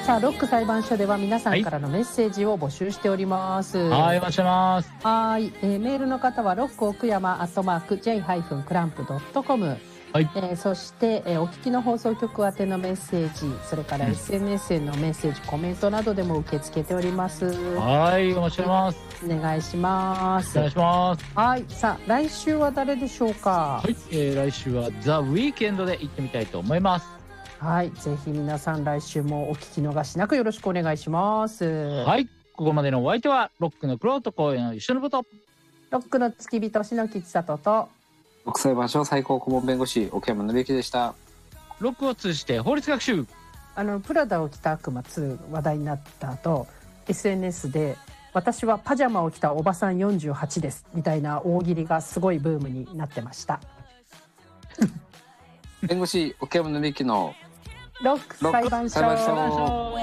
さあロック裁判所では皆さはい。 んからのメッセージを募集しております。 はい、お待ちしてます。 はい、メールの方はロック奥山@j-clamp.com、 はい。 そして、お聞きの放送局宛てのメッセージ、それからうん。 SNS へのメッセージ、コメントなどでも受け付けております。 はい、お待ちしてます。 お願いしまお願す。 いします。 はい、さあ来週は誰でしょうか。 はい、来週はザ・ウィーケンドで行ってみたいと思います。 はい、ぜひ皆さん来週もお聞き逃しなくよろしくお願いします。 はい、ここまでのお相手はロックの玄人公演の一緒のこと。 ロックの付き人篠木千里と国際場所最高顧問弁護士奥山紀之でした。 ロックを通じて法律学習。 プラダを着た悪魔2話題になった後 SNS で私はパジャマを着たおばさん48ですみたいな大喜利がすごいブームになってました弁護士奥山紀之のロック裁判所。